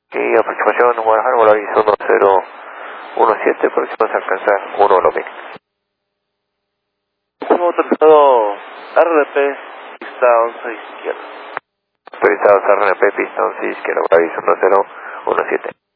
Y aproximación Guadalajara, Volaris 1017, próximo a alcanzar 1 Lomé. Autorizado RP, pista 11 izquierda. Autorizados RNP, pista 11 izquierda, Volaris 1017.